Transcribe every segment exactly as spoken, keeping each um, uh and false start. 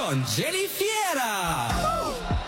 con Jenny Fiera.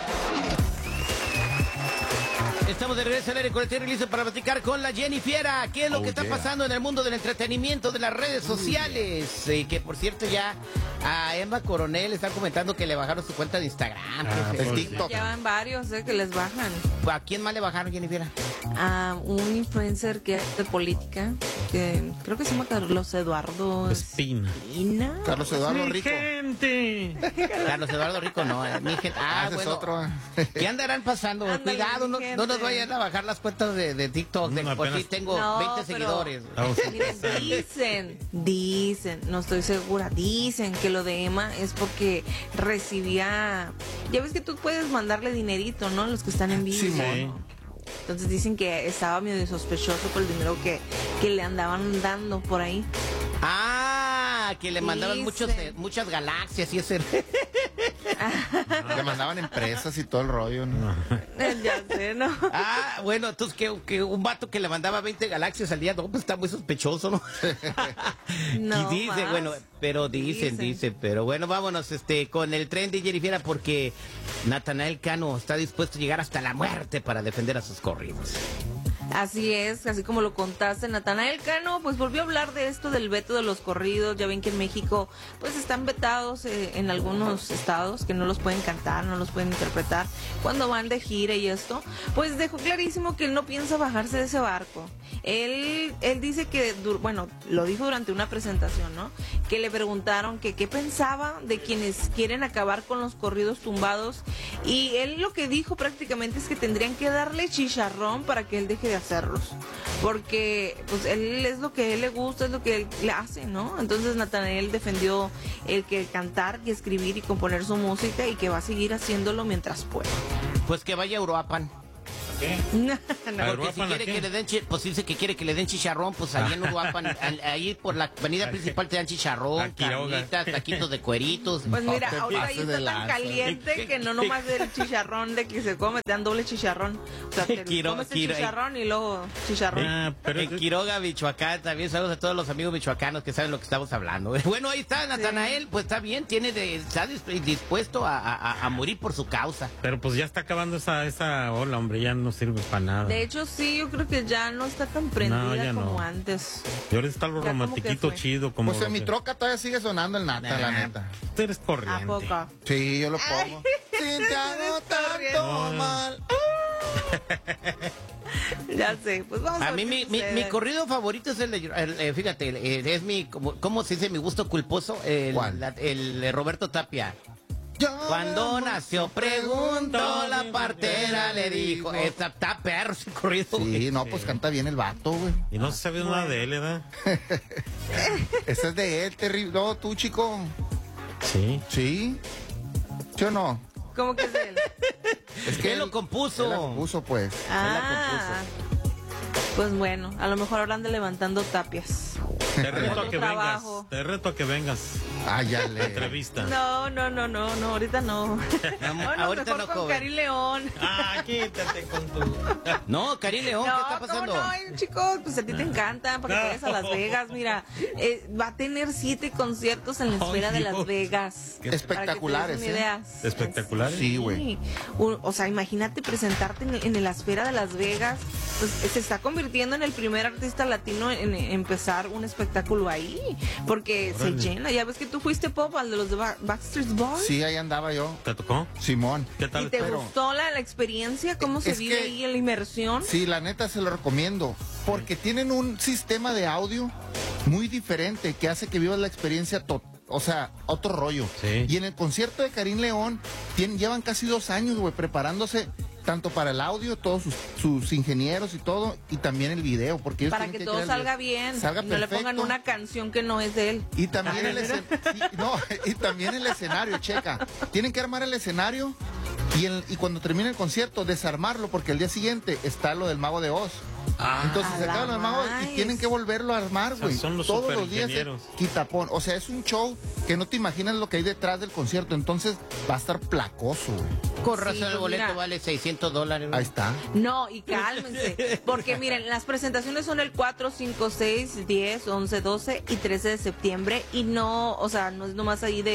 Estamos de regreso al aire con el Terry listo para platicar con la Jenny Fiera. ¿Qué es lo Oh, que está yeah. pasando en el mundo del entretenimiento, de las redes sociales? Eh, que por cierto ya a Emma Coronel están comentando que le bajaron su cuenta de Instagram. Ah, jefe. el TikTok. Ya van varios, eh, que les bajan. ¿A quién más le bajaron, Jenny Fiera? A un influencer que es de política, que creo que se llama Carlos Eduardo Espina. Espina. Carlos Eduardo Mi Rico. gente. Carlos Eduardo Rico, no. eh, mi gente. Ah, Ah, ese es bueno. otro. ¿Qué andarán pasando? Ándale, Cuidado, no, mi no nos gente. vayan a bajar las cuentas de, de TikTok. De, No, por apenas- si tengo No, veinte pero- seguidores. Estamos Miren, empezando. dicen, dicen, no estoy segura, dicen que lo de Emma es porque recibía, ya ves que tú puedes mandarle dinerito, ¿no? Los que están en vivo. Simón. Entonces dicen que estaba medio sospechoso por el dinero que, que le andaban dando por ahí. Ah, que le mandaban Dicen. muchos, eh, muchas galaxias y ese. Le mandaban empresas y todo el rollo, ¿no? Ya sé, ¿no? Ah, bueno, entonces que, que un vato que le mandaba veinte galaxias al día, no, pues está muy sospechoso, ¿no? No y dice, más. bueno, pero dicen, Dicen. dicen, pero bueno, vámonos este con el tren de Jenny Fiera porque Natanael Cano está dispuesto a llegar hasta la muerte para defender a sus corridos. Así es, así como lo contaste, Natanael Cano, pues volvió a hablar de esto del veto de los corridos. Ya ven que en México, pues están vetados eh, en algunos estados que no los pueden cantar, no los pueden interpretar cuando van de gira y esto. Pues dejó clarísimo que él no piensa bajarse de ese barco. Él, él dice que, du- bueno, lo dijo durante una presentación, ¿no? Que le preguntaron que qué pensaba de quienes quieren acabar con los corridos tumbados. Y él lo que dijo prácticamente es que tendrían que darle chicharrón para que él deje de hacerlos, porque pues él es lo que a él le gusta, es lo que él le hace, ¿no? Entonces Natanael defendió el que cantar y escribir y componer su música y que va a seguir haciéndolo mientras pueda. Pues que vaya a Uruapan. No, A Porque si ¿Uruapan a quiere qué? que le den, chi- pues dice que quiere que le den chicharrón, pues ahí en Uruapan, al- ahí por la avenida principal te dan chicharrón, A Quiroga. carnitas, taquitos de cueritos. Pues mira, No te ahora ahí pases de está tan lanza. caliente que no nomás del chicharrón de que se come, te dan doble chicharrón. O sea, te Quiro- comes el Quiro- chicharrón y luego chicharrón. Ah, pero En Quiroga, Michoacán, también saludos a todos los amigos michoacanos que saben lo que estamos hablando. Bueno, ahí está Natanael, pues está bien, tiene de, está dis- dispuesto a, a- a morir por su causa. Pero pues ya está acabando esa, esa ola, hombre, ya no sirve para nada. De hecho, sí, yo creo que ya no está tan prendida No, ya como no. antes. Y ahora está lo Ya como romantiquito que fue. chido, como. Pues en mi troca todavía sigue sonando el nata, la neta. Tú eres ¿A corriente. poco? Sí, yo lo pongo. Si te hago tanto No. mal. Ya sé, pues vamos a, A ver mí qué mi, mi, sucede. mi corrido favorito es el de, el, eh, fíjate, el- es mi, como- ¿cómo se dice? Mi gusto culposo, el, ¿Cuál? la- el de Roberto Tapia. Yo Cuando me nació, preguntó, la partera le dijo, está, está perro ese corrido. Sí, güey. no, pues canta bien el vato, güey. Y no se sabe nada de él, ¿verdad? Ese es de él, terrible. No, tú, chico. Sí. ¿Sí? ¿Sí o no? ¿Cómo que es él? Es Él lo compuso. Él lo compuso, pues. Ah, pues bueno, a lo mejor hablan de levantando tapias. Te reto a Otro que trabajo. vengas. Te reto a que vengas. Ah, ya a le. entrevista. No, no, no, no, no, ahorita no. Bueno, ahorita mejor no, con joven. Karim León. Ah, quítate con tu. No, Karim León, ¿qué está No, pasando? ¿cómo no? Ay, chicos, pues a ti te encanta, para que vayas a Las Vegas. Mira, eh, va a tener siete conciertos en la Ay, esfera de Dios. Las Vegas. Qué espectaculares, Para que te des una ¿eh? idea. Espectaculares. Sí, güey. Un- O sea, imagínate presentarte en, en la esfera de Las Vegas. Pues se está convirtiendo en el primer artista latino en, en empezar un espectáculo ahí. Porque Órale. se llena. Ya ves que tú fuiste pop al de los de Ba- Backstreet Boys. Sí, ahí andaba yo. ¿Te tocó? Simón. ¿Qué ¿Y tal? te pero- gustó la, la experiencia? ¿Cómo se Es vive que- ahí en la inmersión? Sí, la neta se lo recomiendo. Porque tienen un sistema de audio muy diferente que hace que vivas la experiencia total. O sea, otro rollo. Sí. Y en el concierto de Karim León, tienen, llevan casi dos años, güey, preparándose tanto para el audio, todos sus, sus ingenieros y todo, y también el video, porque ellos Para tienen que todo crear el salga video. bien. Salga y no le perfecto. pongan una canción que no es de él. Y también el escen- y, no, y también el escenario, checa. Tienen que armar el escenario y, el, y cuando termine el concierto, desarmarlo, porque el día siguiente está lo del Mago de Oz. Entonces a se la acaba lo del Mago y maíz. tienen que volverlo a armar, O sea, güey. son los Todos los días superingenieros. se quitapón. O sea, es un show que no te imaginas lo que hay detrás del concierto. Entonces va a estar placoso, güey. Con Sí, razón el pues boleto mira. vale seiscientos dólares. güey. Ahí está. No, y cálmense. Porque miren, las presentaciones son el cuatro, cinco, seis, diez, once, doce y trece de septiembre. Y no, o sea, no es nomás ahí de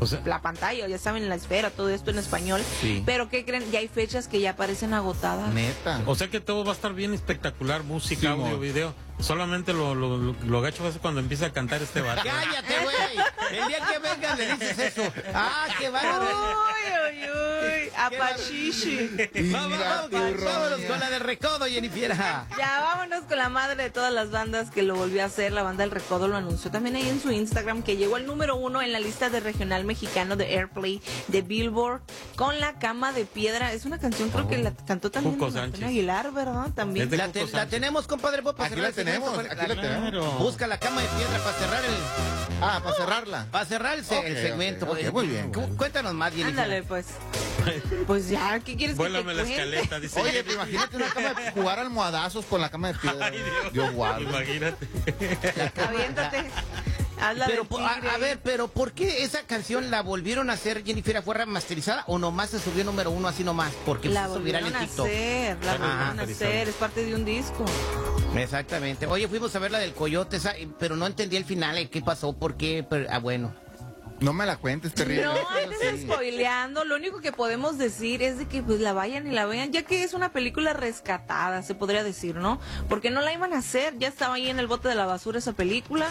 O sea- la pantalla, ya saben, la esfera, todo esto en español. Sí. Pero ¿qué creen? Ya hay fechas que ya parecen agotadas. Neta. O sea que todo va a estar bien espectacular, música, Sí, audio, mo. video. Solamente lo, lo, lo, lo gacho va a ser cuando empieza a cantar este vato. ¡Cállate, güey! El día que vengas le dices eso. ¡Ah, qué bárbaro! Uy, uy, uy, apachichi. Vamos, Mira vamos, tú, vámonos Roña. con la de Recodo, Jennifer. Ya vámonos con la madre de todas las bandas que lo volvió a hacer. La banda El Recodo lo anunció también ahí en su Instagram, que llegó al número uno en la lista de regional mexicano de Airplay de Billboard con La Cama de Piedra. Es una canción, creo que la cantó también Cuco Antonio Sánchez. Aguilar, ¿verdad? También. Es de La, Cuco te- la Sánchez. tenemos, compadre Bob, para Aquí cerrar la el segmento, tenemos, compadre. aquí la tenemos. Claro. Busca la cama de piedra para cerrar el, Ah, para cerrarla. para cerrar el, se- Ok, el segmento. ok, ok, Eh, muy bien. cu- Cuéntanos más, Jennifer. Ándale, pues. Pues ya, ¿qué quieres Vuélame que la te cuente? escaleta, dice. Oye, te imagínate una cama de jugar almohadazos con la cama de piedra. Ay, Dios. Dios guarde. Imagínate. Aviéntate. Hazla Pero, del po- a, tigre. a ver, pero ¿por qué esa canción la volvieron a hacer, Jennifer? ¿Fue remasterizada o nomás se subió número uno así nomás? Porque La se viral volvieron en a TikTok. hacer, la Ajá, volvieron a remasterizada. hacer, es parte de un disco. Exactamente. Oye, fuimos a ver la del Coyote, esa, pero no entendí el final, eh, ¿qué pasó? ¿Por qué? Pero, ah, bueno. No me la cuentes, terrible. No andes spoileando, lo único que podemos decir es de que pues la vayan y la vean, ya que es una película rescatada, se podría decir, ¿no? Porque no la iban a hacer, ya estaba ahí en el bote de la basura esa película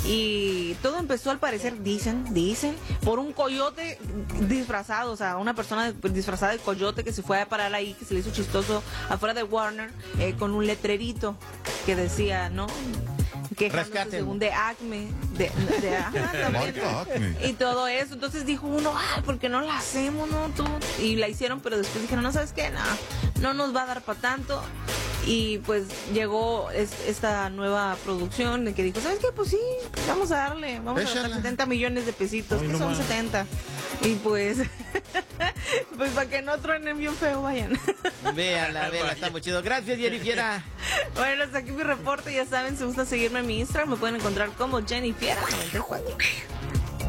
y todo empezó al parecer, dicen, dicen, por un coyote disfrazado, o sea, una persona disfrazada de coyote que se fue a parar ahí, que se le hizo chistoso afuera de Warner eh, con un letrerito que decía, ¿no? Quejándose Rescaten. según de Acme, de, de- ajá, también. Marca Acme. Y todo eso. Entonces dijo uno, ay, ¿por qué no la hacemos, no? Tú? Y la hicieron, pero después dijeron, no, ¿sabes qué? No, no nos va a dar para tanto. Y pues llegó es- esta nueva producción de que dijo, ¿sabes qué? Pues sí, pues vamos a darle, vamos a Échala. gastar setenta millones de pesitos, Ay, que no son más. setenta. Y pues, pues para que no truenen bien feo, vayan. Véanla, véanla, está muy chido. Gracias, Jennifer. Bueno, hasta aquí mi reporte, ya saben, si gustan seguirme en mi Instagram, me pueden encontrar como Jennifer noventa y cuatro.